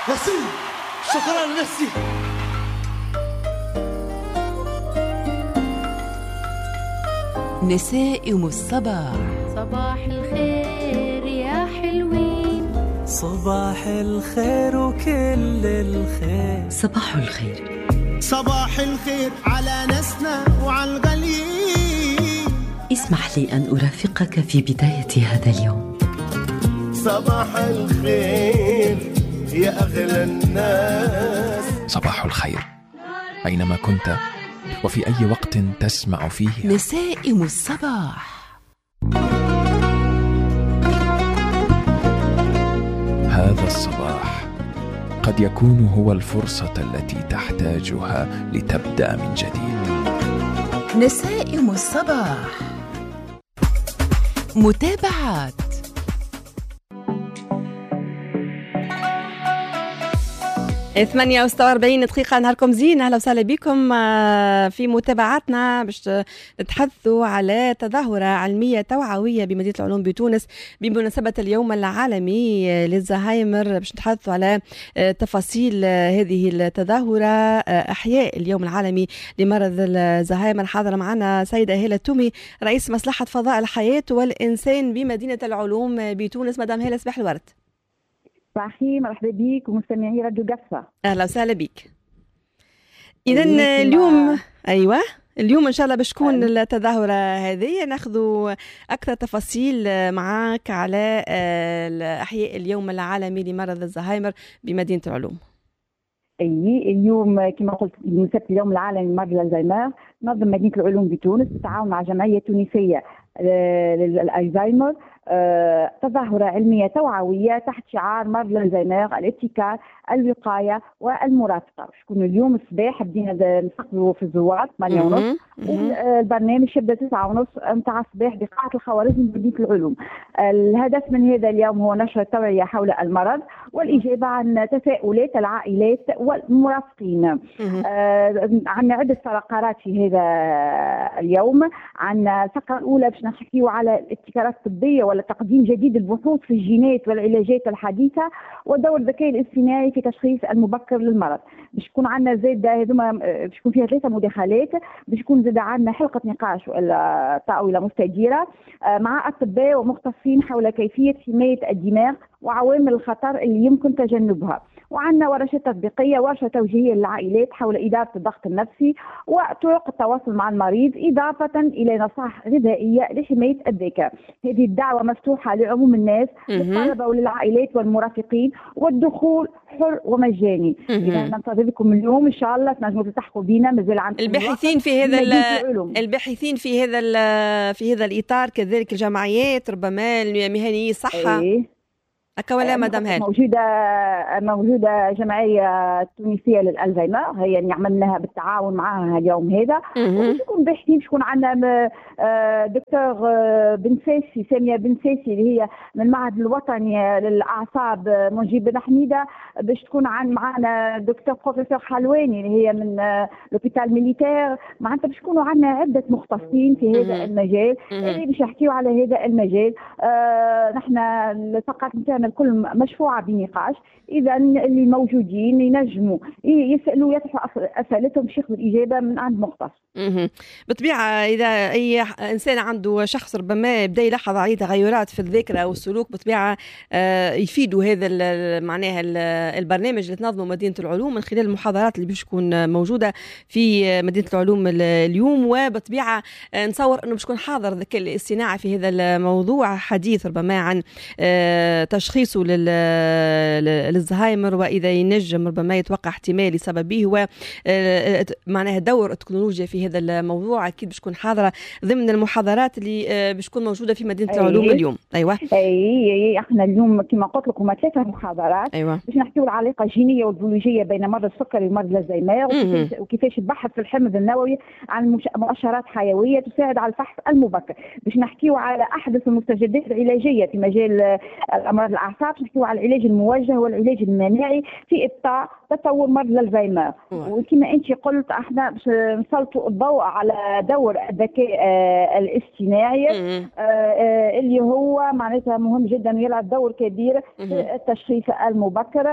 ميرسي. شكرا ميرسي. نسائم الصباح. صباح الخير يا حلوين. صباح الخير وكل الخير. صباح الخير. صباح الخير على ناسنا وعلى الغاليين. اسمح لي أن أرافقك في بداية هذا اليوم. صباح الخير يا أغلى الناس. صباح الخير أينما كنت وفي أي وقت تسمع فيه نسائم الصباح. هذا الصباح قد يكون هو الفرصة التي تحتاجها لتبدأ من جديد. نسائم الصباح. متابعات. ثمانية و46 دقيقة. نهاركم زين، أهلا وسهلا بكم في متابعاتنا باش نتحدثوا على تظاهرة علمية توعوية بمدينة العلوم بتونس بمناسبة اليوم العالمي للزهايمر. باش نتحدثوا على تفاصيل هذه التظاهرة، أحياء اليوم العالمي لمرض الزهايمر. حاضرة معنا سيدة هالة التومي، رئيس مصلحة فضاء الحياة والإنسان بمدينة العلوم بتونس. مدام هالة، صباح الورد. صباحي، مرحبا بك ومستمعي راديو قصة. اهلا وسهلا بك. اذا اليوم اليوم ان شاء الله باش تكون التظاهره هذه. ناخذ اكثر تفاصيل معاك على احياء اليوم العالمي لمرض الزهايمر بمدينه العلوم. اليوم كما قلت بمناسبة اليوم العالمي لمرض الزهايمر، نظم مدينة العلوم بتونس بالتعاون مع جمعية تونسية للألزهايمر تظاهرة علمية توعوية تحت شعار مرض الزهايمر، الابتكار، الوقاية والمرافقة. شكون اليوم الصباح بدينا نستقبلوا في الزوار 8:30، والبرنامج يبدا 9:30 متاع الصباح بقاعة الخوارزم بمدينة العلوم. الهدف من هذا اليوم هو نشر التوعية حول المرض والإجابة عن تساؤلات العائلات والمرافقين. عندنا عدة فقرات في هذا اليوم. عندنا الفقرة الأولى باش نحكيو على الابتكارات الطبية ولا تقديم جديد البحوث في الجينات والعلاجات الحديثة ودور الذكاء الاصطناعي في تشخيص المبكر للمرض. باش يكون عندنا زاد هذوما باش يكون فيها 3 مداخلات. باش يكون زاد عندنا حلقة نقاش ولا طاولة مستديرة مع أطباء ومختصين حول كيفية حماية الدماغ وعوامل الخطر اللي يمكن تجنبها. وعندنا ورشة تطبيقية، ورشة توجيهية للعائلات حول إدارة الضغط النفسي وطرق التواصل مع المريض، إضافة إلى نصائح غذائية لحماية الذكاء. هذه الدعوة مفتوحة لعموم الناس، للطلبة وللعائلات والمرافقين، والدخول حر ومجاني. إذا ننتظركم اليوم إن شاء الله تنجموا تلتحقوا بينا. مازال عندكم الباحثين في هذا في هذا الإطار، كذلك الجمعيات ربما مهنيي الصحة. هكا ولا مدام هاني؟ موجودة جمعية تونسية للألزهايمر، هي اللي عملناها بالتعاون معها اليوم هذا. وبشكون باحثين شكون عندنا دكتور سامية بن ساسي اللي هي من المعهد الوطني للأعصاب منجيب بن حميدة. باش تكون معنا دكتور بروفيسور حلواني اللي هي من لوبيتال ميليتير. معناتها باش يكونوا عندنا عدة مختصين في هذا المجال اللي باش يحكيوا على هذا المجال. نحن الفقرات نتاعنا الكل مشفوعة بنقاش. إذا اللي موجودين ينجموا يسألوا يطرحوا أسئلتهم باش ياخذوا الإجابة من عند مختص. بالطبيعة إذا أي إنسان عنده شخص ربما يبدأ يلاحظ عليه تغيرات في الذاكرة أو السلوك، بالطبيعة يفيدوا هذا معناها البرنامج اللي تنظمه مدينة العلوم من خلال المحاضرات اللي باش تكون موجودة في مدينة العلوم اليوم. وبالطبيعة نصور أنه باش يكون حاضر الذكاء الاصطناعي في هذا الموضوع، حديث ربما عن تشخيصه للزهايمر وإذا ينجم ربما يتوقع احتمال لسببه، ومعناها دور التكنولوجيا في هذا الموضوع. أكيد باش تكون حاضرة ضمن المحاضرات اللي باش تكون موجودة في مدينة العلوم اليوم. أيوة احنا اليوم كما قلت لكم 3 محاضرات. أيوة. باش نحكيو العلاقة الجينية والبيولوجية بين مرض السكري ومرض الزهايمر، وكيفاش البحث في الحمض النووي عن مؤشرات حيوية تساعد على الفحص المبكر. باش نحكيو على أحدث المستجدات العلاجية في مجال الأمراض الاعصاب، نحكيو على العلاج الموجه والعلاج المناعي في اطار تطور مرض الزهايمر. وكما انت قلت احنا باش نسلطوا الضوء على دور الذكاء الاصطناعي اللي هو معناتها مهم جدا ويلعب دور كبير في التشخيص المبكر.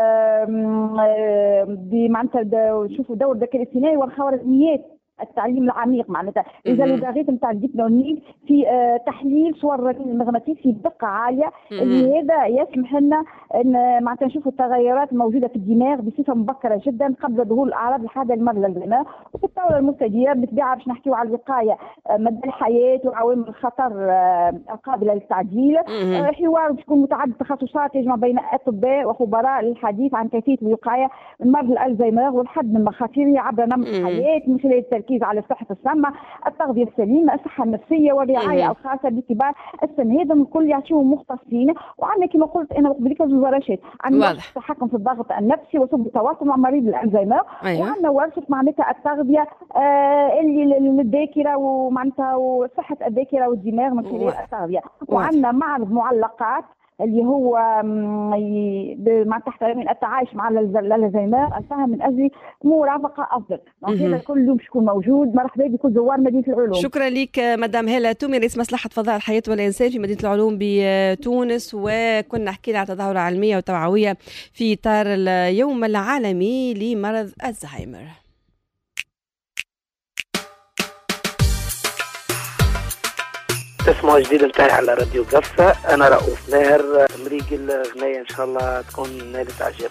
معناتها نشوفوا دور الذكاء الاصطناعي والخوارزميات التعليم العميق، معناتها اذا اللوغاريتم نتاع الديب ليرنينغ في تحليل صور الرنين المغناطيسي بدقه عاليه، اللي هذا يسمح لنا ان معناتها نشوفوا التغيرات الموجوده في الدماغ بصفه مبكره جدا قبل ظهور الاعراض الحاده لمرض الزهايمر. وفي الطاوله المستديره بالطبيعه باش نحكيو على الوقايه مدى الحياه وعوامل الخطر القابله للتعديل. حوار باش يكون متعدد التخصصات يجمع بين اطباء وخبراء للحديث عن كيفيه الوقايه من مرض الزهايمر والحد من مخاطره عبر نمط الحياه من خلال التركيز على صحة السمع، التغذية السليمة، الصحة النفسية والرعاية الخاصة بكبار السن. هذا الكل يعطيهم مختصين. وعندنا كما قلت أنا قبل كده ورشات عن التحكم في الضغط النفسي وسبل التواصل مع مريض الزهايمر. وعندنا ورشة معناتها التغذية اللي للذاكرة ومعناتها وصحة الذاكرة والدماغ من خلال التغذية. وعندنا معرض معلقات اللي هو مع تحت عنوان التعايش مع الزهايمر الفهم من اجل مرافقه افضل. هذا كله باش يكون موجود. مرحبا بكل زوار مدينه العلوم. شكرا لك مدام هالة تومي، رئيس مصلحه فضاء الحياه والانسان في مدينه العلوم بتونس. وكنا حكينا على تظاهره علميه وتوعويه في اطار اليوم العالمي لمرض الزهايمر. تسمعوا جديد نتاعي على راديو قفة. أنا رؤوف ماهر. مريق الغنية إن شاء الله تكون نالت إعجاب